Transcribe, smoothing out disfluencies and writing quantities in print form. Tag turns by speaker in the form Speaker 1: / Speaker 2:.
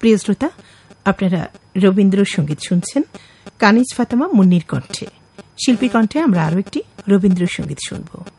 Speaker 1: প্রিয় শ্রোতা, আপনারা রবীন্দ্রসঙ্গীত শুনছেন কানিজ ফাতেমা মুন্নির কণ্ঠে। শিল্পী কণ্ঠে আমরা আরও একটি রবীন্দ্রসঙ্গীত শুনব।